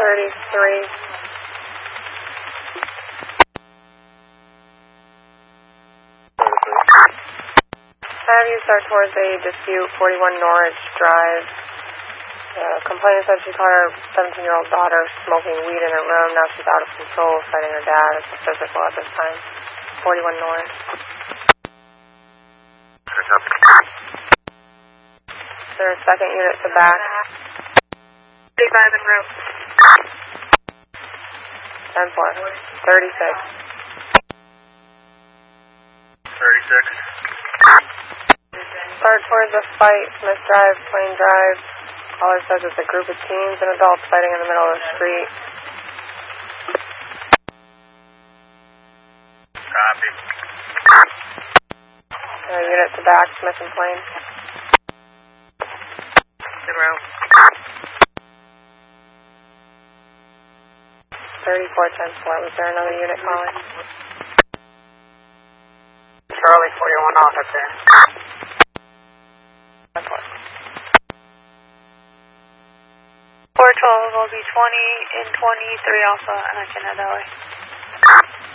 33. Have you start towards a dispute, 41 Norwich Drive. Complainant said she caught her 17-year-old daughter smoking weed in her room. Now she's out of control, fighting her dad. It's physical at this time. 41 Norwich. Is there a second unit to back? 35 en route. 10-4. 36. 36. Start towards a fight, Smith Drive, Plain Drive. Caller says it's a group of teens and adults fighting in the middle of the street. Copy. Unit to back, Smith and Plain. 0. 34-10-4. Was there another unit calling? Charlie 41 officer. 10-4. 412 will be 20 and 23 Alpha, and I can head that way.